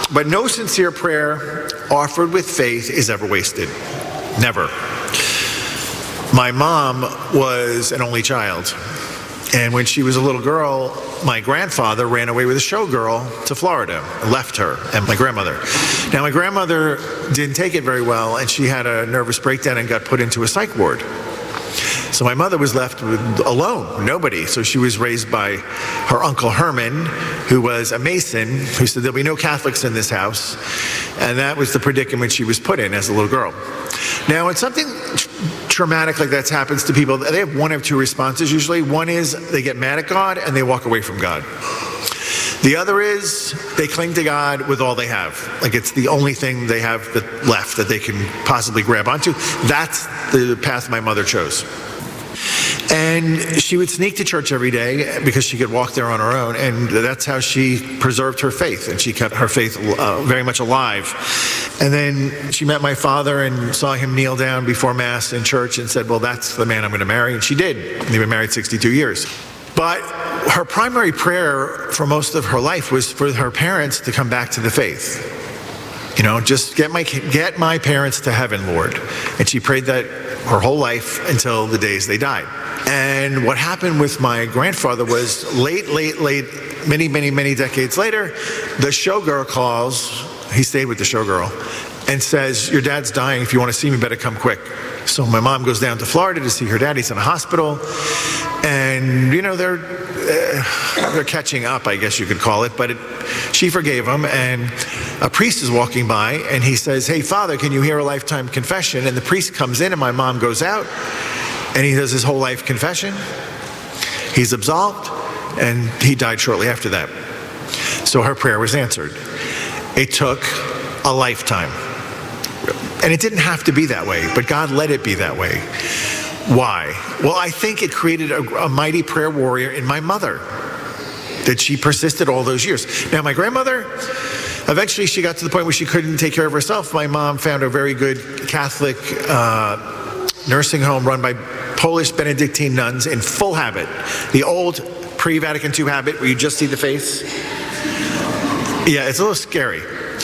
But no sincere prayer offered with faith is ever wasted. Never. My mom was an only child. And when she was a little girl, my grandfather ran away with a showgirl to Florida, left her and my grandmother. Now, my grandmother didn't take it very well, and she had a nervous breakdown and got put into a psych ward. So my mother was left alone, nobody. So she was raised by her Uncle Herman, who was a Mason, who said there'll be no Catholics in this house. And that was the predicament she was put in as a little girl. Now, when something traumatic like that happens to people, they have one of two responses usually. One is they get mad at God and they walk away from God. The other is they cling to God with all they have. Like it's the only thing they have left that they can possibly grab onto. That's the path my mother chose. And she would sneak to church every day because she could walk there on her own, and that's how she preserved her faith, and she kept her faith very much alive. And then she met my father and saw him kneel down before Mass in church and said, well, that's the man I'm going to marry, and she did. They've been married 62 years. But her primary prayer for most of her life was for her parents to come back to the faith. You know, just get my parents to heaven, Lord. And she prayed that her whole life until the days they died. And what happened with my grandfather was many decades later, the showgirl calls, he stayed with the showgirl, and says, your dad's dying, if you want to see me, better come quick. So my mom goes down to Florida to see her dad, he's in a hospital, and you know, they're catching up, I guess you could call it, but she forgave him, and a priest is walking by, and he says, hey, Father, can you hear a lifetime confession? And the priest comes in, and my mom goes out, and he does his whole life confession. He's absolved, and he died shortly after that. So her prayer was answered. It took a lifetime. And it didn't have to be that way, but God let it be that way. Why? Well, I think it created a mighty prayer warrior in my mother, that she persisted all those years. Now, my grandmother, eventually she got to the point where she couldn't take care of herself. My mom found a very good Catholic nursing home run by Polish Benedictine nuns in full habit. The old pre-Vatican II habit where you just see the face. Yeah, it's a little scary.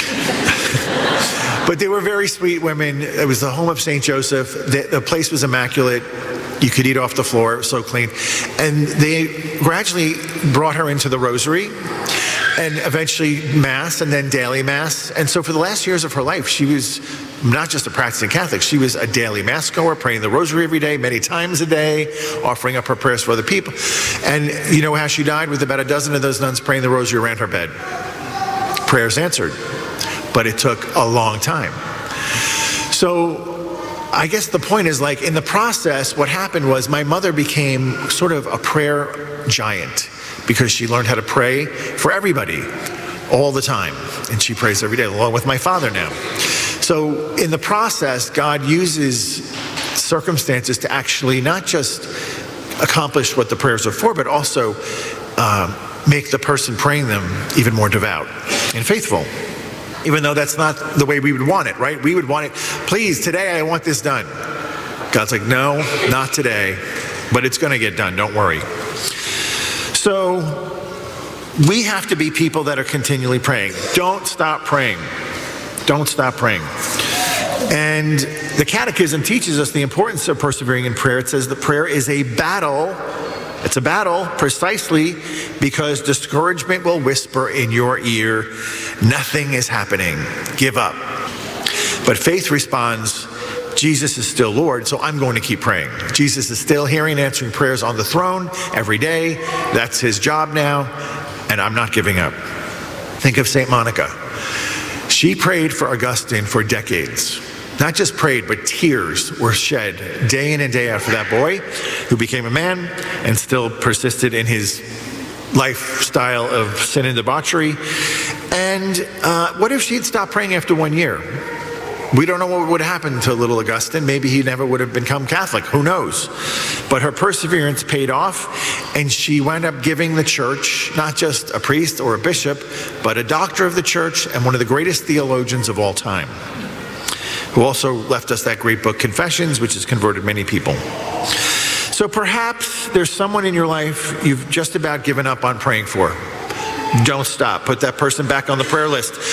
But they were very sweet women. It was the home of St. Joseph. The place was immaculate. You could eat off the floor, it was so clean. And they gradually brought her into the rosary, and eventually Mass, and then daily Mass. And so for the last years of her life, she was not just a practicing Catholic, she was a daily Mass goer, praying the rosary every day, many times a day, offering up her prayers for other people. And you know how she died? With about a dozen of those nuns praying the rosary around her bed. Prayers answered. But it took a long time. So I guess the point is, like, in the process, what happened was my mother became sort of a prayer giant because she learned how to pray for everybody all the time. And she prays every day, along with my father now. So in the process, God uses circumstances to actually not just accomplish what the prayers are for, but also make the person praying them even more devout and faithful. Even though that's not the way we would want it, right? We would want it, please, today I want this done. God's like, no, not today, but it's going to get done, don't worry. So we have to be people that are continually praying. Don't stop praying. Don't stop praying. And the Catechism teaches us the importance of persevering in prayer. It says that prayer is a battle. It's a battle precisely because discouragement will whisper in your ear, nothing is happening, give up. But faith responds, Jesus is still Lord, so I'm going to keep praying. Jesus is still hearing and answering prayers on the throne every day. That's his job now, and I'm not giving up. Think of St. Monica. She prayed for Augustine for decades. Not just prayed, but tears were shed day in and day out for that boy who became a man and still persisted in his lifestyle of sin and debauchery. And what if she had stopped praying after 1 year? We don't know what would happen to little Augustine. Maybe he never would have become Catholic. Who knows? But her perseverance paid off, and she wound up giving the church not just a priest or a bishop, but a doctor of the church and one of the greatest theologians of all time, who also left us that great book, Confessions, which has converted many people. So perhaps there's someone in your life you've just about given up on praying for. Don't stop. Put that person back on the prayer list.